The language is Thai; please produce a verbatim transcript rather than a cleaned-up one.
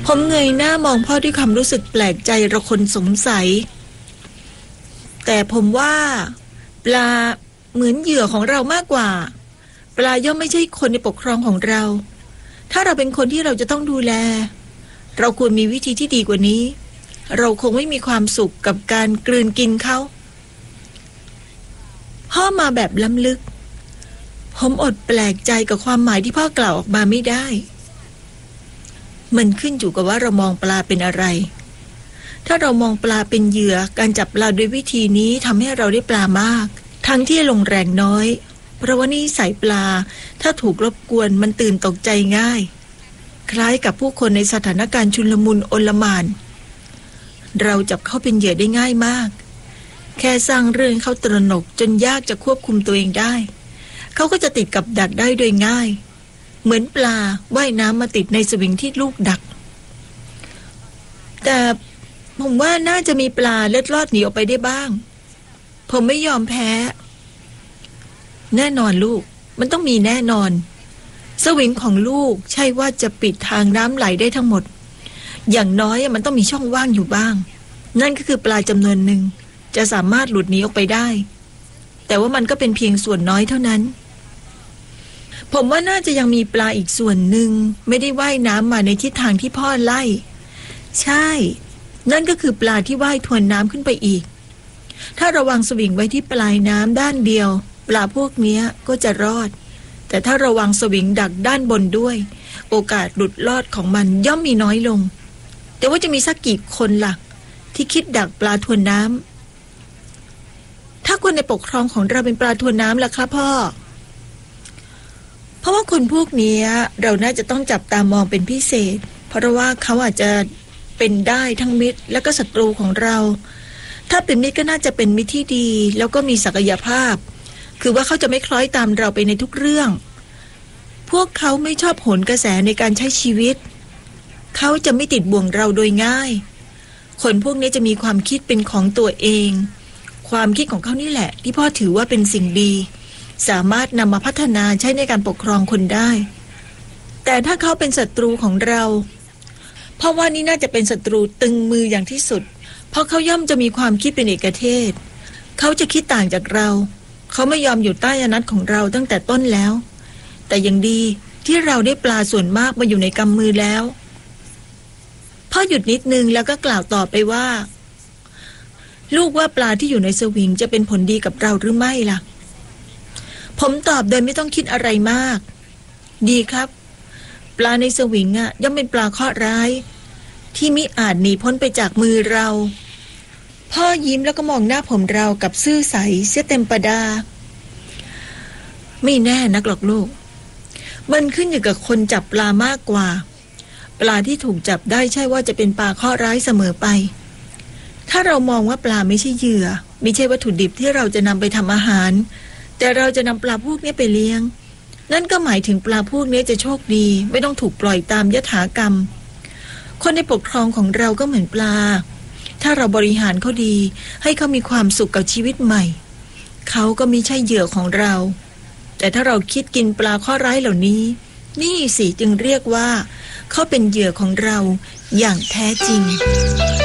ผมเงยหน้ามองพ่อด้วยความรู้สึกแปลกใจระคนสงสัยแต่ผมว่าปลาเหมือนเหยื่อของเรามากกว่าปลาย่อมไม่ใช่คนในปกครองของเราถ้าเราเป็นคนที่เราจะต้องดูแลเราควรมีวิธีที่ดีกว่านี้เราคงไม่มีความสุขกับการกลืนกินเขาพ่อมาแบบล้ำลึกผมอดแปลกใจกับความหมายที่พ่อกล่าวออกมาไม่ได้มันขึ้นอยู่กับว่าเรามองปลาเป็นอะไรถ้าเรามองปลาเป็นเหยื่อการจับปลาด้วยวิธีนี้ทำให้เราได้ปลามากทั้งที่ลงแรงน้อยเพราะว่านิสัยปลาถ้าถูกรบกวนมันตื่นตกใจง่ายคล้ายกับผู้คนในสถานการณ์ชุลมุนโอลหม่านเราจับเขาเป็นเหยื่อได้ง่ายมากแค่สร้างเรื่องเขาตระหนกจนยากจะควบคุมตัวเองได้เขาก็จะติดกับดักได้โดยง่ายเหมือนปลาว่ายน้ำมาติดในสวิงที่ลูกดักแต่ผมว่าน่าจะมีปลาเล็ดลอดหนีออกไปได้บ้างผมไม่ยอมแพ้แน่นอนลูกมันต้องมีแน่นอนสวิงของลูกใช่ว่าจะปิดทางน้ำไหลได้ทั้งหมดอย่างน้อยมันต้องมีช่องว่างอยู่บ้างนั่นก็คือปลาจำนวนหนึ่งจะสามารถหลุดหนีออกไปได้แต่ว่ามันก็เป็นเพียงส่วนน้อยเท่านั้นผมว่าน่าจะยังมีปลาอีกส่วนหนึ่งไม่ได้ว่ายน้ำมาในทิศทางที่พ่อไล่ใช่นั่นก็คือปลาที่ว่ายทวนน้ำขึ้นไปอีกถ้าระวังสวิงไว้ที่ปลายน้ำด้านเดียวปลาพวกนี้ก็จะรอดแต่ถ้าระวังสวิงดักด้านบนด้วยโอกาสหลุดรอดของมันย่อมมีน้อยลงแต่ว่าจะมีสักกี่คนล่ะที่คิดดักปลาทวนน้ำถ้าคนในปกครองของเราเป็นปลาทวนน้ำล่ะครับพ่อเพราะว่าคนพวกนี้เราน่าจะต้องจับตามองเป็นพิเศษเพราะว่าเขาอาจจะเป็นได้ทั้งมิตรและก็ศัตรูของเราถ้าเป็นมิตรก็น่าจะเป็นมิตรที่ดีแล้วก็มีศักยภาพคือว่าเขาจะไม่คล้อยตามเราไปในทุกเรื่องพวกเขาไม่ชอบโหนกระแสในการใช้ชีวิตเขาจะไม่ติดบ่วงเราโดยง่ายคนพวกนี้จะมีความคิดเป็นของตัวเองความคิดของเขานี่แหละที่พ่อถือว่าเป็นสิ่งดีสามารถนำมาพัฒนาใช้ในการปกครองคนได้แต่ถ้าเขาเป็นศัตรูของเราเพราะว่านี่น่าจะเป็นศัตรูตึงมืออย่างที่สุดเพราะเขาย่อมจะมีความคิดเป็นเอกเทศเขาจะคิดต่างจากเราเขาไม่ยอมอยู่ใต้อนัตของเราตั้งแต่ต้นแล้วแต่ยังดีที่เราได้ปลาส่วนมากมาอยู่ในกำมือแล้วพ่อหยุดนิดนึงแล้วก็กล่าวต่อไปว่าลูกว่าปลาที่อยู่ในสวิงจะเป็นผลดีกับเราหรือไม่ล่ะผมตอบโดยไม่ต้องคิดอะไรมากดีครับปลาในสวิงอ่ะย่อมเป็นปลาเคราะห์ร้ายที่มิอาจหนีพ้นไปจากมือเราพ่อยิ้มแล้วก็มองหน้าผมเรากับซื่อใสเสียเต็มประดาไม่แน่นักหรอกลูกมันขึ้นอยู่กับคนจับปลามากกว่าปลาที่ถูกจับได้ใช่ว่าจะเป็นปลาเคราะห์ร้ายเสมอไปถ้าเรามองว่าปลาไม่ใช่เหยื่อไม่ใช่วัตถุดิบที่เราจะนำไปทำอาหารแต่เราจะนำปลาพวกนี้ไปเลี้ยงนั่นก็หมายถึงปลาพวกนี้จะโชคดีไม่ต้องถูกปล่อยตามยถากรรมคนในปกครองของเราก็เหมือนปลาถ้าเราบริหารเขาดีให้เขามีความสุขกับชีวิตใหม่เขาก็ไม่ใช่เหยื่อของเราแต่ถ้าเราคิดกินปลาข้อร้ายเหล่านี้นี่สิจึงเรียกว่าเขาเป็นเหยื่อของเราอย่างแท้จริง